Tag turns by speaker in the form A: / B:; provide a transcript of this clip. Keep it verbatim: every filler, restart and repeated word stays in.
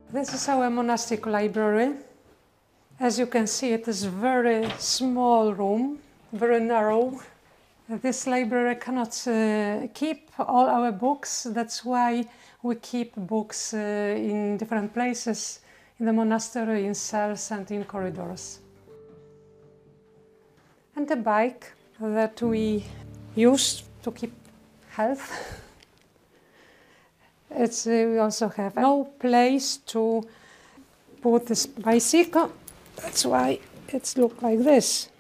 A: This is our monastic library. As you can see, it is a very small room, very narrow. This library cannot uh, keep all our books. That's why we keep books uh, in different places, in the monastery, in cells and in corridors. And the bike that we use to keep health. It's, uh, we also have no place to put this bicycle. That's why it's look like this.